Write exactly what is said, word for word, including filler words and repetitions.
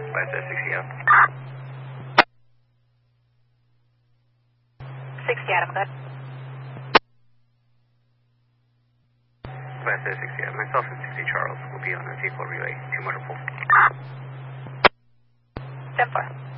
Five zero sixty Adam. Sixty Adam, good. Five zero sixty Adam. Myself and sixty Charles will be on a vehicle relay to Motor Pool. ten four.